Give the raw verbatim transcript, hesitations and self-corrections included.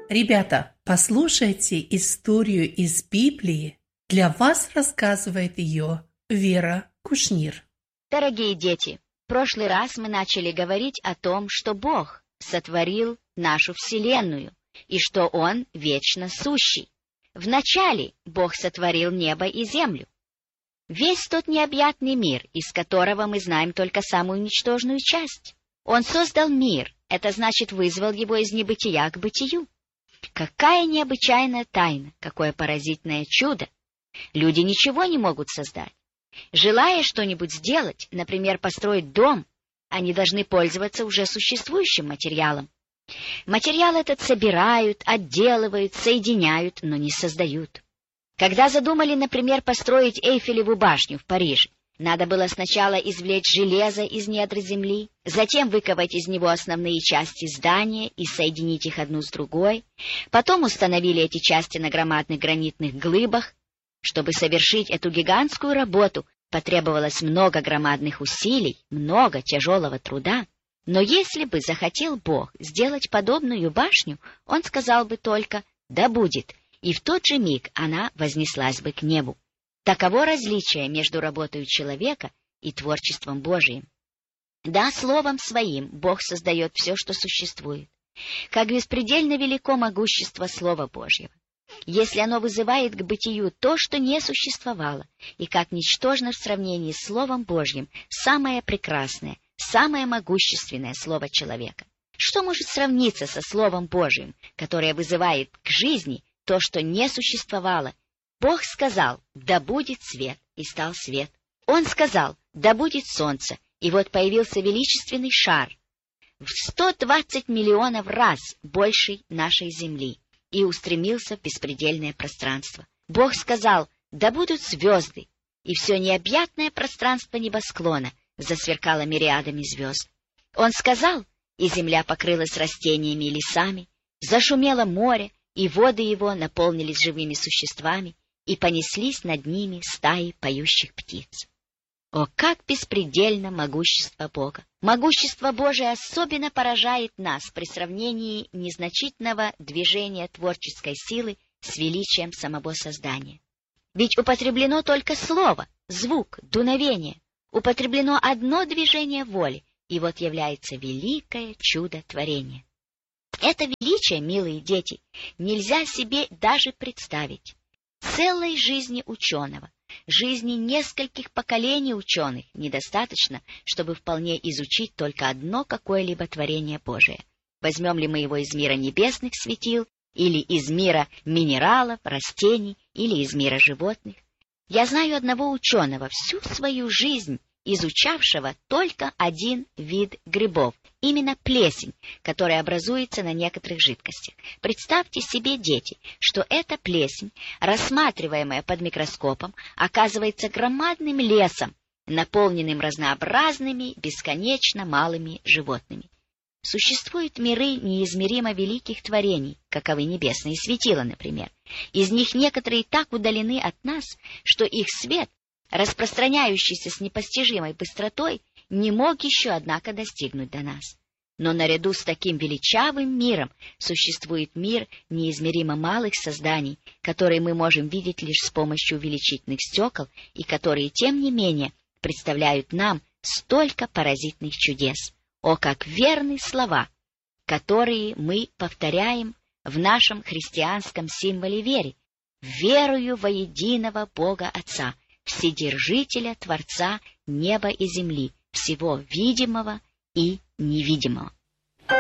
Ребята, послушайте историю из Библии. Для вас рассказывает ее Вера Кушнир. Дорогие дети, в прошлый раз мы начали говорить о том, что Бог сотворил нашу Вселенную и что Он вечно сущий. Вначале Бог сотворил небо и землю. Весь тот необъятный мир, из которого мы знаем только самую ничтожную часть. Он создал мир, это значит вызвал его из небытия к бытию. Какая необычайная тайна, какое поразительное чудо! Люди ничего не могут создать. Желая что-нибудь сделать, например, построить дом, они должны пользоваться уже существующим материалом. Материал этот собирают, отделывают, соединяют, но не создают. Когда задумали, например, построить Эйфелеву башню в Париже, надо было сначала извлечь железо из недр земли, затем выковать из него основные части здания и соединить их одну с другой. Потом установили эти части на громадных гранитных глыбах. Чтобы совершить эту гигантскую работу, потребовалось много громадных усилий, много тяжелого труда. Но если бы захотел Бог сделать подобную башню, Он сказал бы только «да будет», и в тот же миг она вознеслась бы к небу. Таково различие между работой человека и творчеством Божиим. Да, словом своим Бог создает все, что существует. Как беспредельно велико могущество Слова Божьего. Если оно вызывает к бытию то, что не существовало, и как ничтожно в сравнении с Словом Божьим самое прекрасное, самое могущественное Слово человека. Что может сравниться со Словом Божьим, которое вызывает к жизни то, что не существовало? Бог сказал: «Да будет свет», и стал свет. Он сказал: «Да будет солнце», и вот появился величественный шар, в сто двадцать миллионов раз больший нашей Земли, и устремился в беспредельное пространство. Бог сказал: «Да будут звезды», и все необъятное пространство небосклона засверкало мириадами звезд. Он сказал, и земля покрылась растениями и лесами, зашумело море, и воды его наполнились живыми существами, и понеслись над ними стаи поющих птиц. О, как беспредельно могущество Бога! Могущество Божие особенно поражает нас при сравнении незначительного движения творческой силы с величием самого создания. Ведь употреблено только слово, звук, дуновение, употреблено одно движение воли, и вот является великое чудо творения. Это величие, милые дети, нельзя себе даже представить. Целой жизни ученого, жизни нескольких поколений ученых недостаточно, чтобы вполне изучить только одно какое-либо творение Божие. Возьмем ли мы его из мира небесных светил, или из мира минералов, растений, или из мира животных? Я знаю одного ученого, всю свою жизнь изучавшего только один вид грибов, именно плесень, которая образуется на некоторых жидкостях. Представьте себе, дети, что эта плесень, рассматриваемая под микроскопом, оказывается громадным лесом, наполненным разнообразными, бесконечно малыми животными. Существуют миры неизмеримо великих творений, каковы небесные светила, например. Из них некоторые так удалены от нас, что их свет, распространяющийся с непостижимой быстротой, не мог еще, однако, достигнуть до нас. Но наряду с таким величавым миром существует мир неизмеримо малых созданий, которые мы можем видеть лишь с помощью увеличительных стекол и которые, тем не менее, представляют нам столько поразительных чудес. О, как верны слова, которые мы повторяем в нашем христианском символе веры: «Верую во единого Бога Отца, Вседержителя, Творца неба и земли, всего видимого и невидимого».